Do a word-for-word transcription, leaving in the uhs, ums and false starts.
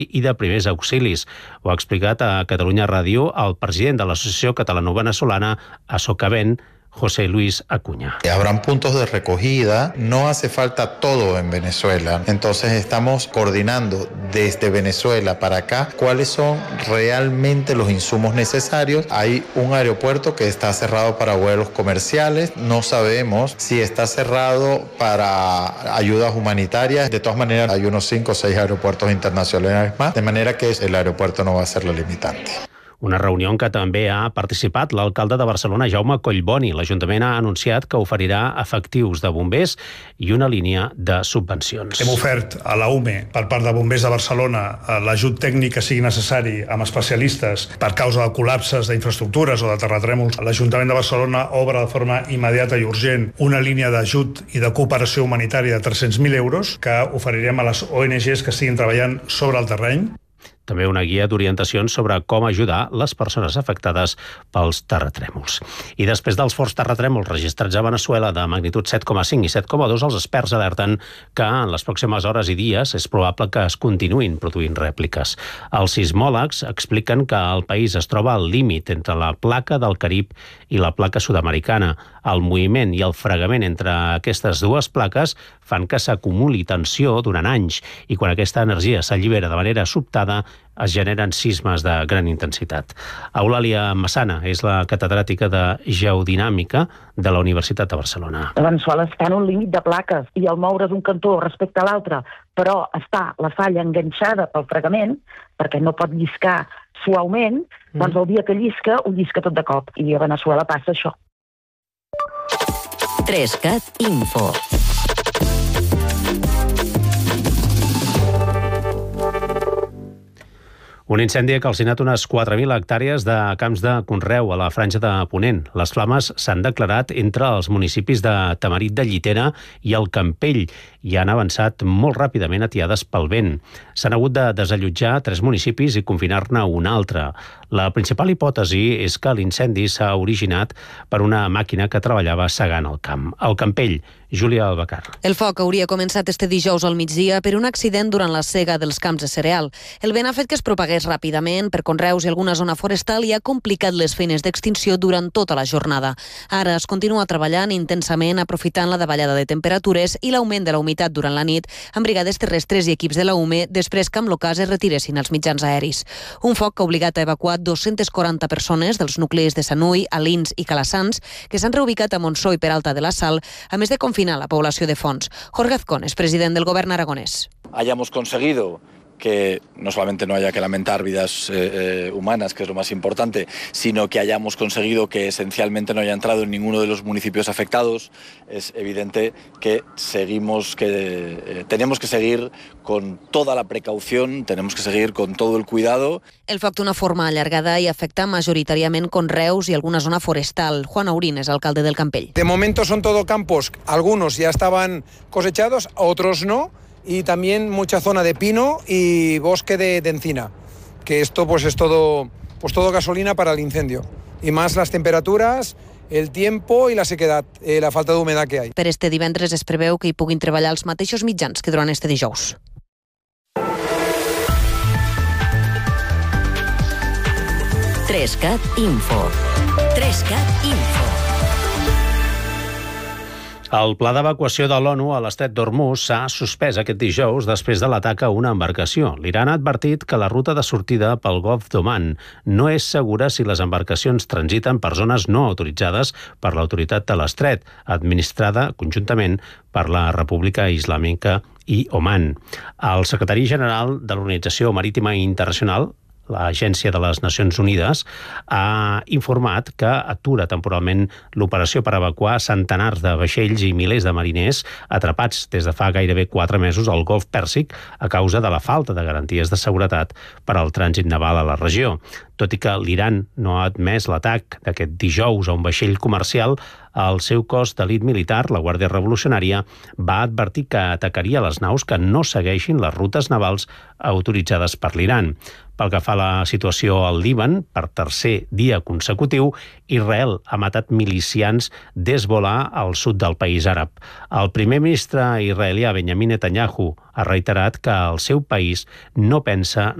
i de primers auxilis. Ho ha explicat a Catalunya Ràdio el president de l'Associació Catalano-Venezolana A Socavén, José Luis Acuña. Habrán puntos de recogida, no hace falta todo en Venezuela, entonces estamos coordinando desde Venezuela para acá cuáles son realmente los insumos necesarios. Hay un aeropuerto que está cerrado para vuelos comerciales, no sabemos si está cerrado para ayudas humanitarias, de todas maneras hay unos cinco o seis aeropuertos internacionales más, de manera que el aeropuerto no va a ser la limitante. Una reunió en què també ha participat l'alcalde de Barcelona, Jaume Collboni. L'Ajuntament ha anunciat que oferirà efectius de bombers i una línia de subvencions. Hem ofert a la U M E, per part de Bombers de Barcelona, l'ajut tècnic que sigui necessari amb especialistes per causa de col·lapses d'infraestructures o de terratrèmols. L'Ajuntament de Barcelona obre de forma immediata i urgent una línia d'ajut i de cooperació humanitària de tres-cents mil euros que oferirem a les O N Ges que estiguin treballant sobre el terreny. També una guia d'orientacions sobre com ajudar les persones afectades pels terratrèmols. I després dels forts terratrèmols registrats a Venezuela de magnitud set coma cinc i set coma dos, els experts alerten que en les pròximes hores i dies és probable que es continuïn produint rèpliques. Els sismòlegs expliquen que el país es troba al límit entre la placa del Carib i la placa sud-americana. El moviment i el fregament entre aquestes dues plaques fan que s'acumuli tensió durant anys i quan aquesta energia s'allibera de manera sobtada es generen sismes de gran intensitat. Eulàlia Massana és la catedràtica de Geodinàmica de la Universitat de Barcelona. Veneçuela està en un límit de plaques i al moure's un cantó respecte a l'altre, però està la falla enganxada pel fregament, perquè no pot lliscar suaument, doncs el dia que llisca, ho llisca tot de cop. I a Veneçuela passa això. Trescat Info. Un incendi ha calcinat unes quatre mil hectàrees de camps de conreu a la franja de Ponent. Les flames s'han declarat entre els municipis de Tamarit de Llitera i el Campell i han avançat molt ràpidament atiades pel vent. S'han hagut de desallotjar tres municipis i confinar-ne un altre. La principal hipòtesi és que l'incendi s'ha originat per una màquina que treballava segant el camp. Al Campell, Júlia Albacar. El foc hauria començat este dijous al migdia per un accident durant la sega dels camps de cereal. El vent ha fet que es propagués ràpidament per conreus i alguna zona forestal i ha complicat les feines d'extinció durant tota la jornada. Ara es continua treballant intensament aprofitant la davallada de temperatures i l'augment de la humitat durant la nit amb brigades terrestres i equips de la U M E després que amb l'ocàs es retiressin els mitjans aeris. Un foc que ha obligat a evacuar dos-centes quaranta persones dels nuclis de Sanui, Alins i Calassans que s'han reubicat a Montsó i Peralta de la Sal, a més de confinar la població de Fons. Jorge Azcón és president del govern aragonès. Hayamos conseguido que no solamente no haya que lamentar vidas eh, eh, humanas, que es lo más importante, sino que hayamos conseguido que esencialmente no haya entrado en ninguno de los municipios afectados. Es evidente que seguimos, que eh, tenemos que seguir con toda la precaución, tenemos que seguir con todo el cuidado. El foc d'una forma allargada i afecta majoritàriament conreus i alguna zona forestal. Juan Aurín és alcalde del Campell. De momento son todo campos, algunos ya estaban cosechados, otros no, y también mucha zona de pino y bosque de, de encina, que esto pues es todo, pues todo gasolina para el incendio. Y más las temperaturas, el tiempo i la sequedat, eh, la falta d'humedad que hay. Per este divendres es preveu que hi puguin treballar els mateixos mitjans que durant este dijous. Trescat Info. Trescat Info. El pla d'evacuació de l'ONU a l'estret d'Hormuz s'ha suspès aquest dijous després de l'atac a una embarcació. L'Iran ha advertit que la ruta de sortida pel Golf d'Oman no és segura si les embarcacions transiten per zones no autoritzades per l'autoritat de l'estret, administrada conjuntament per la República Islàmica i Oman. El secretari general de l'Organització Marítima Internacional, l'Agència de les Nacions Unides, ha informat que atura temporalment l'operació per evacuar centenars de vaixells i milers de mariners atrapats des de fa gairebé quatre mesos al Golf Pèrsic a causa de la falta de garanties de seguretat per al trànsit naval a la regió. Tot i que l'Iran no ha admès l'atac d'aquest dijous a un vaixell comercial, El seu cos d'elit militar, la Guàrdia Revolucionària, va advertir que atacaria les naus que no segueixin les rutes navals autoritzades per l'Iran. Pel que fa a la situació al Líban, per tercer dia consecutiu, Israel ha matat milicians d'Hezbollah al sud del país àrab. El primer ministre israelià Benjamin Netanyahu ha reiterat que el seu país no pensa